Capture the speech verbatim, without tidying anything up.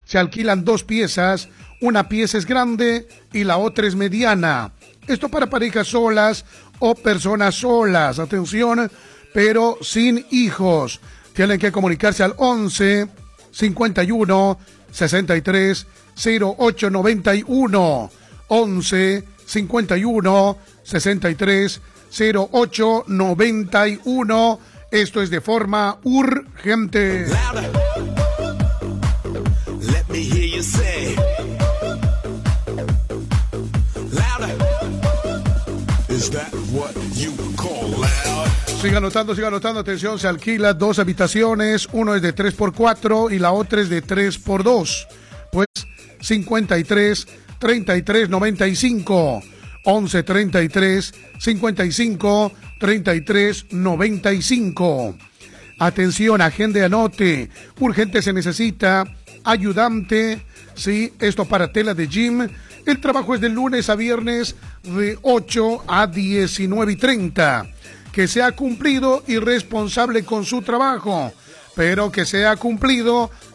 Se alquilan dos piezas, una pieza es grande y la otra es mediana. Esto para parejas solas o personas solas, atención, pero sin hijos. Tienen que comunicarse al once, cincuenta y uno, sesenta y tres, cero ocho noventa y uno. once, cincuenta y uno, sesenta y tres, cero ocho noventa y uno. Esto es de forma urgente. Let me hear you say. Is that what you call loud? Siga anotando, siga anotando, atención, se alquila dos habitaciones, uno es de tres por cuatro y la otra es de tres por dos. Pues cincuenta y tres, treinta y tres, noventa y cinco. once, treinta y tres, cincuenta y cinco, treinta y tres, noventa y cinco. Atención, agende, anote. Urgente se necesita ayudante, sí, esto para tela de gym. El trabajo es de lunes a viernes de ocho a diecinueve y treinta. Que sea cumplido y responsable con su trabajo, pero que sea cumplido